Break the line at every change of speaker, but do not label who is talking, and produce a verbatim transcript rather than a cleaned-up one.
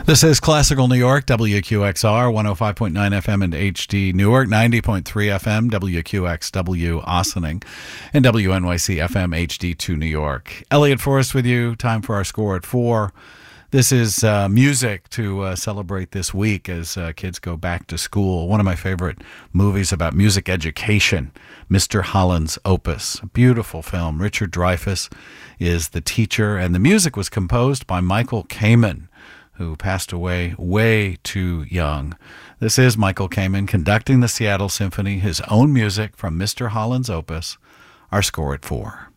This is Classical New York, W Q X R, one oh five point nine F M and H D Newark, ninety point three F M, W Q X W Ossining, and W N Y C F M H D two New York. Elliot Forrest with you. Time for our score at four. This is uh, music to uh, celebrate this week as uh, kids go back to school. One of my favorite movies about music education, Mister Holland's Opus. A beautiful film. Richard Dreyfuss is the teacher, and the music was composed by Michael Kamen, who passed away way too young. This is Michael Kamen conducting the Seattle Symphony, his own music from Mister Holland's Opus. Our score at four.